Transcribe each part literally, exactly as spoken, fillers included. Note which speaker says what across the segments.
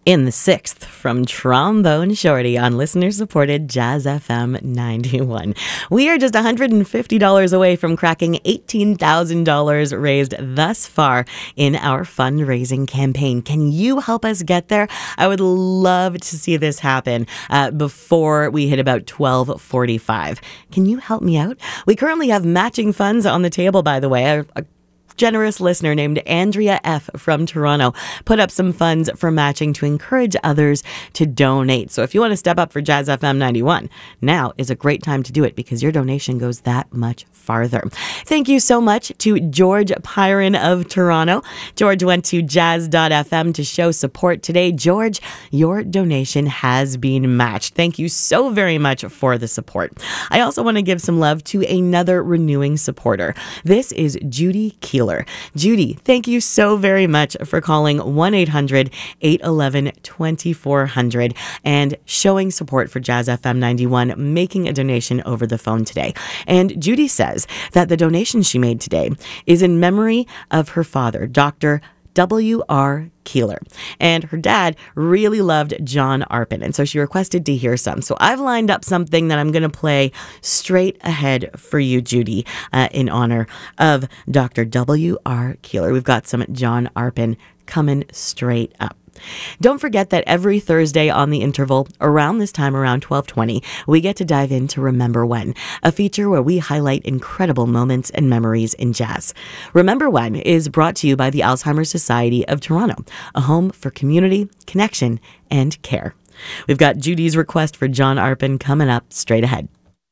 Speaker 1: In the sixth, from Trombone Shorty on listener-supported Jazz F M ninety-one. We are just one hundred fifty dollars away from cracking eighteen thousand dollars raised thus far in our fundraising campaign. Can you help us get there? I would love to see this happen uh, before we hit about twelve forty-five. Can you help me out? We currently have matching funds on the table, by the way. A, a generous listener named Andrea F. from Toronto put up some funds for matching to encourage others to donate. So if you want to step up for Jazz F M ninety-one, now is a great time to do it because your donation goes that much farther. Thank you so much to George Pyron of Toronto. George went to jazz dot f m to show support today. George, your donation has been matched. Thank you so very much for the support. I also want to give some love to another renewing supporter. This is Judy Keeler. Judy, thank you so very much for calling one eight hundred eight one one two four zero zero and showing support for Jazz F M ninety-one, making a donation over the phone today. And Judy says that the donation she made today is in memory of her father, Doctor W R Keeler. And her dad really loved John Arpin, and so she requested to hear some. So I've lined up something that I'm going to play straight ahead for you, Judy, uh, in honor of Doctor W R Keeler. We've got some John Arpin coming straight up. Don't forget that every Thursday on the interval, around this time, around twelve twenty, we get to dive into Remember When, a feature where we highlight incredible moments and memories in jazz. Remember When is brought to you by the Alzheimer's Society of Toronto, a home for community, connection, and care. We've got Judy's request for John Arpin coming up straight ahead.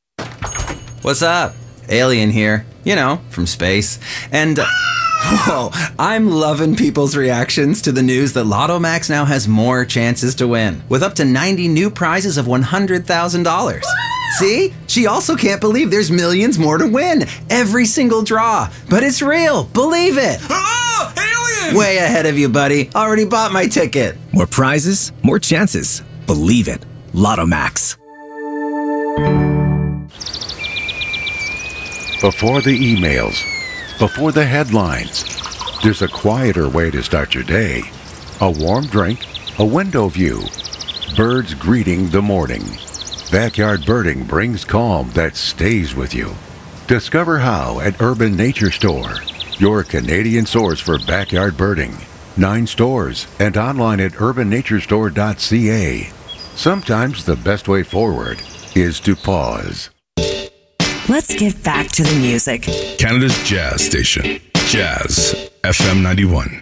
Speaker 2: What's up? Alien here, you know, from space. And... Uh, Whoa, I'm loving people's reactions to the news that Lotto Max now has more chances to win, with up to ninety new prizes of one hundred thousand dollars. See? She also can't believe there's millions more to win, every single draw. But it's real, believe it.
Speaker 3: Oh, alien!
Speaker 2: Way ahead of you, buddy. Already bought my ticket.
Speaker 4: More prizes, more chances. Believe it. Lotto Max.
Speaker 5: Before the emails, before the headlines, there's a quieter way to start your day. A warm drink, a window view, birds greeting the morning. Backyard birding brings calm that stays with you. Discover how at Urban Nature Store, your Canadian source for backyard birding. Nine stores and online at urban nature store dot c a. Sometimes the best way forward is to pause.
Speaker 6: Let's get back to the music.
Speaker 3: Canada's Jazz Station, Jazz F M ninety-one.